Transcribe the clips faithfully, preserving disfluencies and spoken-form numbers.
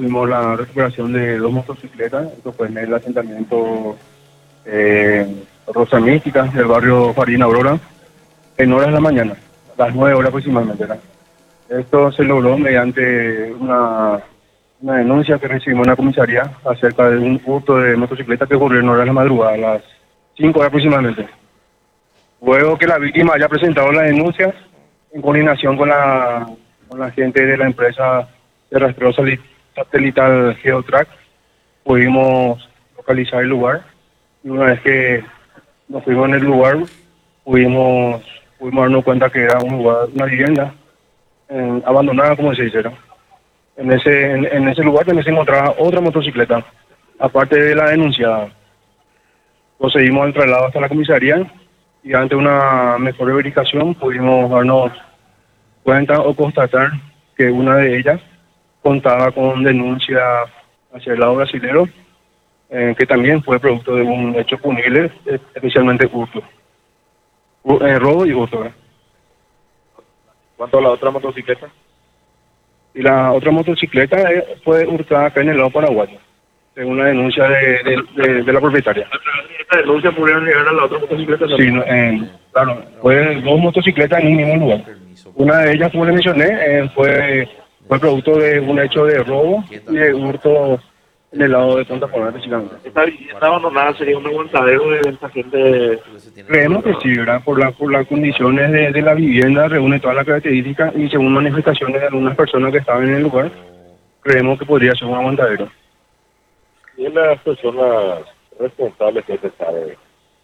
tuvimos la recuperación de dos motocicletas. Esto fue en el asentamiento eh, Rosa Mística del barrio Farina Aurora, en horas de la mañana, a las nueve horas aproximadamente. ¿verdad? Esto se logró mediante una, una denuncia que recibimos en la comisaría acerca de un hurto de motocicleta que ocurrió en horas de la madrugada, a las cinco horas aproximadamente. Luego que la víctima haya presentado la denuncia, en coordinación con la, con la gente de la empresa de rastreo satelital Geotrack, pudimos localizar el lugar. Y una vez que nos fuimos en el lugar, pudimos, pudimos darnos cuenta que era un lugar, una vivienda eh, abandonada, como se dice. ¿no? En ese, en, en ese lugar también se encontraba otra motocicleta, aparte de la denunciada. Procedimos al traslado hasta la comisaría y ante una mejor verificación pudimos darnos cuenta o constatar que una de ellas contaba con denuncia hacia el lado brasilero, eh, que también fue producto de un hecho punible, eh, especialmente hurto. U- eh, robo y hurto. ¿verdad? ¿Cuánto a la otra motocicleta? Y la otra motocicleta eh, fue hurtada acá en el lado paraguayo, según la denuncia de, de, de, de la propietaria. ¿A través de esta denuncia pudieron llegar a la otra motocicleta? Sí, no, eh, claro, fue dos motocicletas en un mismo lugar. Una de ellas, como le mencioné, eh, fue, fue producto de un hecho de robo y de hurto en el lado de Punta Colorado, específicamente. ¿Esta vivienda abandonada sería un aguantadero de esta gente? Creemos que sí, ¿verdad? Por, la, por las condiciones de, de la vivienda, reúne todas las características y según manifestaciones de algunas personas que estaban en el lugar, creemos que podría ser un aguantadero. ¿Y es las personas responsables que se sabe?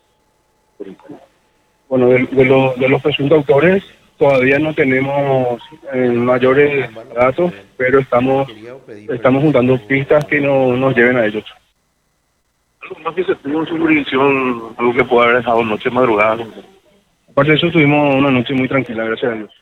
Bueno, de, de, lo- de los presuntos autores todavía no tenemos eh, mayores datos, pero estamos estamos juntando pistas que no, nos lleven a ellos. Algo más que se tuvo en su jurisdicción, algo que pueda haber dejado noche madrugada. Aparte de eso, tuvimos una noche muy tranquila, gracias a Dios.